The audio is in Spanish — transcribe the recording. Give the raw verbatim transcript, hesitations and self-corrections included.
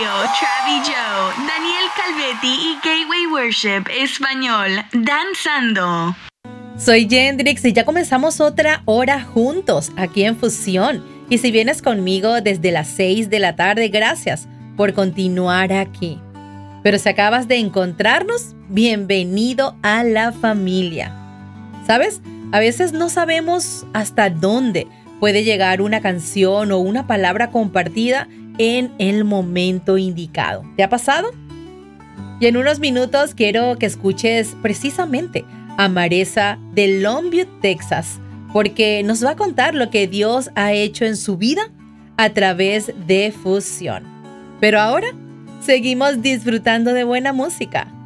Mario, Travi Joe, Daniel Calvetti y Gateway Worship Español, danzando. Soy Yendrix y ya comenzamos otra hora juntos aquí en Fusión. Y si vienes conmigo desde las seis de la tarde, gracias por continuar aquí. Pero si acabas de encontrarnos, bienvenido a la familia. ¿Sabes? A veces no sabemos hasta dónde puede llegar una canción o una palabra compartida en el momento indicado. ¿Te ha pasado? Y en unos minutos quiero que escuches precisamente a Maresa de Longview, Texas, porque nos va a contar lo que Dios ha hecho en su vida a través de Fusión. Pero ahora seguimos disfrutando de buena música.